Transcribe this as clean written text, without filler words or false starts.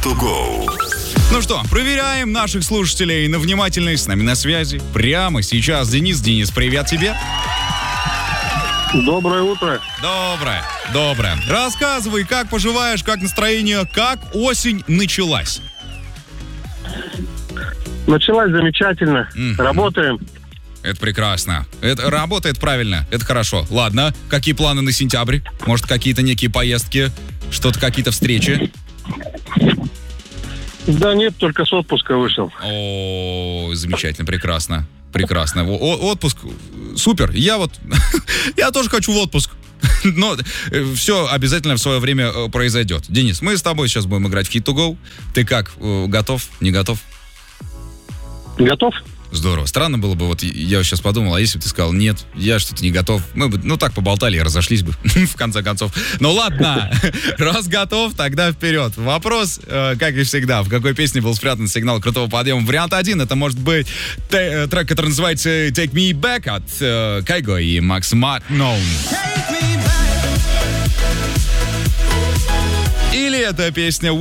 Hit2Go. Ну что, проверяем наших слушателей на внимательность. С нами на связи прямо сейчас Денис. Денис, привет тебе. Доброе утро. Доброе. Рассказывай, как поживаешь, как настроение, как осень началась? Началась замечательно. Работаем. Это прекрасно. Это работает правильно. Это хорошо. Ладно, какие планы на сентябрь? Может, какие-то некие поездки? Что-то, какие-то встречи? Да нет, только с отпуска вышел. О, замечательно, прекрасно. Отпуск, супер. Я тоже хочу в отпуск. Но все обязательно в свое время произойдет. Денис, мы с тобой сейчас будем играть в Hit2Go. Ты как, готов, не готов? Готов? Здорово. Странно было бы, вот я сейчас подумал, а если бы ты сказал, нет, я что-то не готов, мы бы, так поболтали и разошлись бы, в конце концов. Ну ладно, раз готов, тогда вперед. Вопрос, как и всегда, в какой песне был спрятан сигнал крутого подъема? Вариант 1, это может быть трек, который называется Take Me Back от Кайго и Макс Known. Или это песня